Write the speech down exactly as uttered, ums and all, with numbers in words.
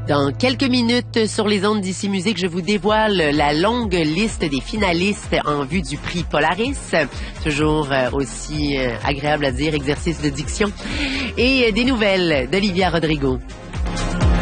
Dans quelques minutes, sur les ondes d'Ici Musique, je vous dévoile la longue liste des finalistes en vue du prix Polaris. Toujours aussi agréable à dire, exercice de diction. Et des nouvelles d'Olivia Rodrigo.